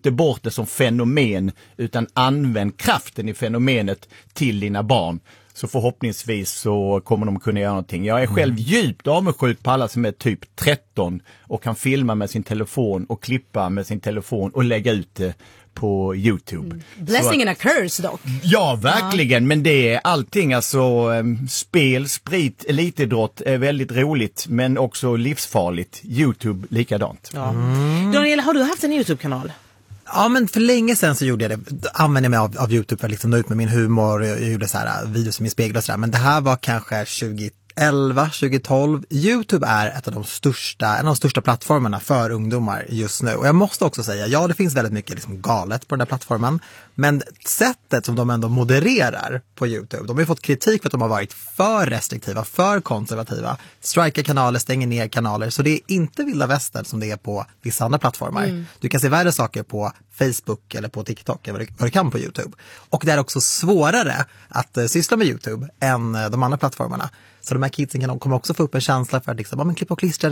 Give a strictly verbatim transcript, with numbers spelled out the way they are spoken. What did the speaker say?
inte bort det som fenomen utan använd kraften i fenomenet till dina barn. Så förhoppningsvis så kommer de kunna göra någonting. Jag är själv mm. djupt avundsjuk på alla som är typ tretton och kan filma med sin telefon och klippa med sin telefon och lägga ut det på YouTube. Mm. Blessing att, and a curse dock. Ja, verkligen. Ja. Men det är allting, alltså spel, sprit, elitidrott är väldigt roligt men också livsfarligt. YouTube likadant. Ja. Mm. Daniel, har du haft en YouTube-kanal? Ja, men för länge sedan så gjorde jag det. Använde mig av, av YouTube för att liksom nå ut med min humor. Jag gjorde så här videos i min spegel och sådär. Men det här var kanske tjugoelva, tjugotolv. YouTube är ett av de största, en av de största plattformarna för ungdomar just nu. Och jag måste också säga, ja det finns väldigt mycket liksom galet på den där plattformen. Men sättet som de ändå modererar på YouTube, de har ju fått kritik för att de har varit för restriktiva, för konservativa. Strikar kanaler, stänger ner kanaler. Så det är inte vilda västern som det är på vissa andra plattformar. Mm. Du kan se värre saker på Facebook eller på TikTok än vad du, vad du kan på YouTube. Och det är också svårare att uh, syssla med YouTube än uh, de andra plattformarna. Så de här kidsen kan, de kommer också få upp en känsla för att liksom, ja, men klippa och klistra